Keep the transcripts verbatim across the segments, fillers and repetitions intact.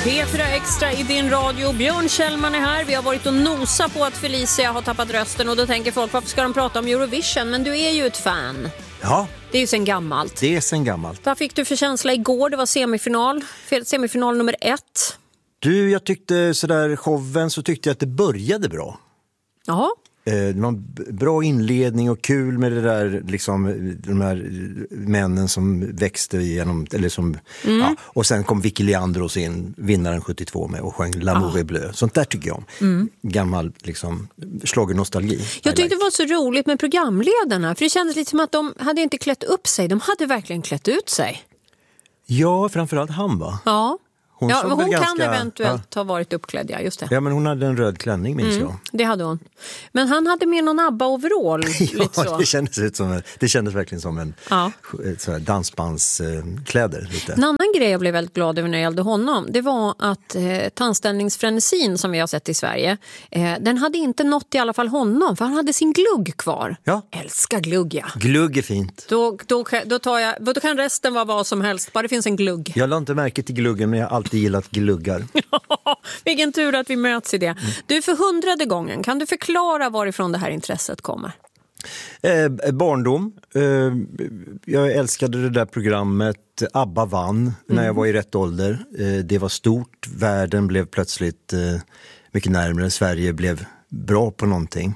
P fyra Extra i din radio. Björn Kjellman är här. Vi har varit och nosa på att Felicia har tappat rösten. Och då tänker folk, varför ska de prata om Eurovision? Men du är ju ett fan. Ja. Det är ju sen gammalt. Det är sen gammalt. Vad fick du för känsla igår? Det var semifinal. Semifinal nummer ett. Du, jag tyckte sådär showen så tyckte jag att det började bra. Jaha. Det var en bra inledning och kul med det där, liksom, de här männen som växte igenom, eller som, mm. ja, och sen kom Vicky Leandros in, vinnaren sjuttiotvå med och sjöng L'amour est bleu. Sånt där tycker jag om. Mm. Gammal, liksom, slager nostalgi. Jag tyckte like. Det var så roligt med programledarna, för det kändes lite som att de hade inte klätt upp sig, de hade verkligen klätt ut sig. Ja, framförallt han, va? Ja. Hon, ja, hon ganska, kan eventuellt ja. ha varit uppklädd, ja, just det. Ja, men hon hade en röd klänning, minns mm, jag. Det hade hon. Men han hade med någon ABBA-overall. ja, lite så. Det kändes, ut som en, det kändes verkligen som en ja. dansbandskläder. Lite. En annan grej jag blev väldigt glad över när det gällde honom, det var att eh, tandställningsfrenesin som vi har sett i Sverige, eh, den hade inte nått i alla fall honom, för han hade sin glugg kvar. Ja. Älskar glugg, ja. Glugg är fint. Då, då, då, tar jag, då kan resten vara vad som helst, bara det finns en glugg. Jag la inte märke till gluggen, men jag har alltid gillat gluggar. Vilken tur att vi möts i det. Mm. Du, för hundrade gången, kan du förklara varifrån det här intresset kommer? Eh, barndom. Eh, jag älskade det där programmet. ABBA vann mm. när jag var i rätt ålder. Eh, det var stort. Världen blev plötsligt eh, mycket närmare. Sverige blev bra på någonting.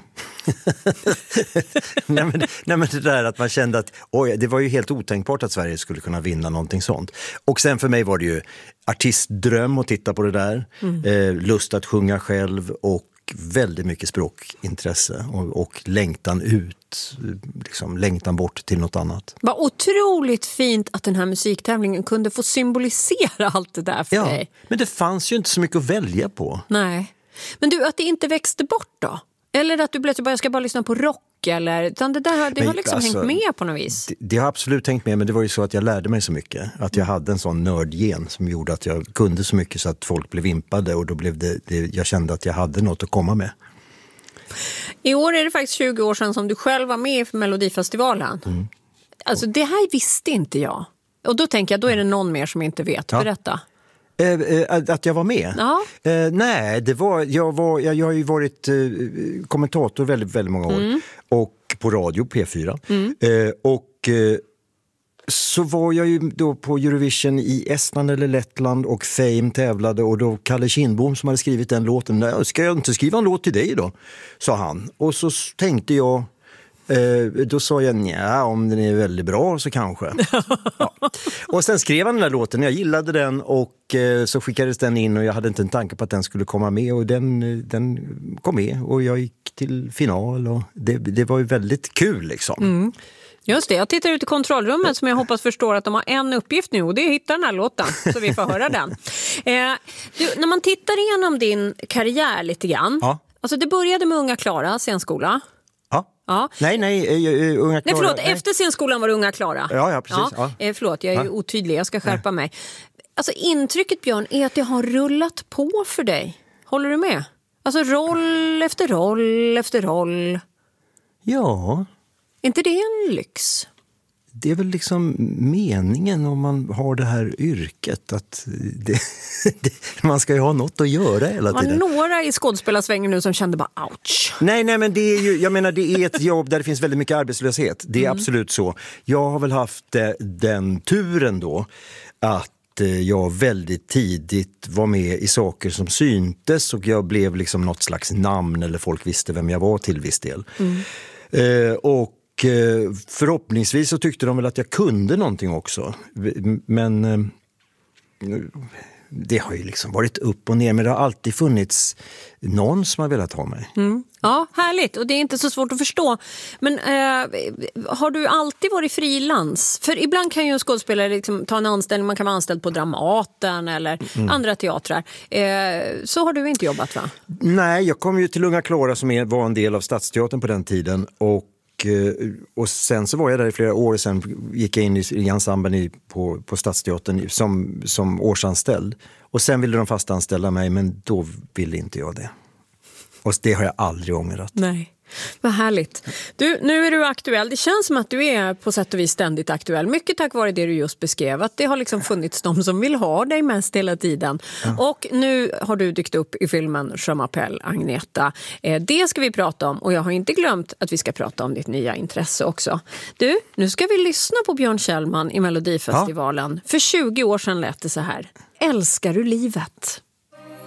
nej, men, nej men det där att man kände att oj, det var ju helt otänkbart att Sverige skulle kunna vinna någonting sånt. Och sen för mig var det ju artistdröm att titta på det där. Mm. Eh, lust att sjunga själv och väldigt mycket språkintresse och, och längtan ut, liksom längtan bort till något annat. Vad otroligt fint att den här musiktävlingen kunde få symbolisera allt det där för ja, dig. Men det fanns ju inte så mycket att välja på. Nej. Men du, att det inte växte bort då? Eller att du plötsligt bara, jag ska bara lyssna på rock eller, utan det där det men, har liksom alltså, hängt med på något vis. Det, det har absolut hängt med, men det var ju så att jag lärde mig så mycket. Att jag hade en sån nördgen som gjorde att jag kunde så mycket så att folk blev impade och då blev det, det jag kände att jag hade något att komma med. I år är det faktiskt tjugo år sedan som du själv var med i Melodifestivalen. Mm. Alltså det här visste inte jag. Och då tänker jag, då är det någon mer som inte vet. Ja. Berätta. Eh, eh, att jag var med? Ja. Eh, nej, det var, jag, var, jag, jag har ju varit eh, kommentator väldigt, väldigt många år. Mm. Och på radio, P fyra. Mm. Eh, och eh, så var jag ju då på Eurovision i Estland eller Lettland och Fame tävlade. Och då Kalle Kindbom som hade skrivit den låten, nej, ska jag inte skriva en låt till dig då? Sa han. Och så tänkte jag, Eh, då sa jag, nja, om den är väldigt bra så kanske. Ja. Och sen skrev han den där låten, jag gillade den och eh, så skickades den in och jag hade inte en tanke på att den skulle komma med och den, den kom med och jag gick till final och det, det var ju väldigt kul liksom. Mm. Just det, jag tittar ut i kontrollrummet som jag hoppas förstår att de har en uppgift nu och det är att hitta den här låten så vi får höra den. Eh, du, när man tittar igenom din karriär lite grann, ja. Alltså det började med Unga Klara, scenskola. Ja. Nej, nej, uh, Unga Klara. Nej, förlåt, nej. Efter scenskolan var det Unga Klara. Ja, ja, precis. Ja. Ja. Eh, förlåt, jag är ju otydlig, jag ska skärpa ja. mig. Alltså intrycket, Björn, är att det har rullat på för dig. Håller du med? Alltså roll efter roll efter roll. Ja. Är inte det en lyx? Det är väl liksom meningen om man har det här yrket att det, det, man ska ju ha något att göra hela tiden. Var några i skådespelarsvängen nu som kände bara ouch? Nej, nej, men det är ju, jag menar det är ett jobb där det finns väldigt mycket arbetslöshet. Det är mm. absolut så. Jag har väl haft den turen då att jag väldigt tidigt var med i saker som syntes och jag blev liksom något slags namn eller folk visste vem jag var till viss del. Mm. Eh, och förhoppningsvis så tyckte de väl att jag kunde någonting också. Men det har ju liksom varit upp och ner. Men det har alltid funnits någon som har velat ha mig. Mm. Ja, härligt. Och det är inte så svårt att förstå. Men eh, har du alltid varit frilans? För ibland kan ju en skådespelare liksom ta en anställning. Man kan vara anställd på Dramaten eller mm. andra teatrar. Eh, så har du inte jobbat, va? Nej, jag kom ju till Unga Klara som var en del av Stadsteatern på den tiden. Och Och sen så var jag där i flera år, sen gick jag in i ensemblen på, på Stadsteatern som, som årsanställd. Och sen ville de fastanställa mig, men då ville inte jag det. Och det har jag aldrig ångrat. Nej. Vad härligt. Du, nu är du aktuell. Det känns som att du är på sätt och vis ständigt aktuell. Mycket tack vare det du just beskrev. Att det har liksom funnits de som vill ha dig mest hela tiden. Ja. Och nu har du dykt upp i filmen Je m'appelle Agneta. Eh, det ska vi prata om. Och jag har inte glömt att vi ska prata om ditt nya intresse också. Du, nu ska vi lyssna på Björn Kjellman i Melodifestivalen. Ja. För tjugo år sedan lät det så här. Älskar du livet?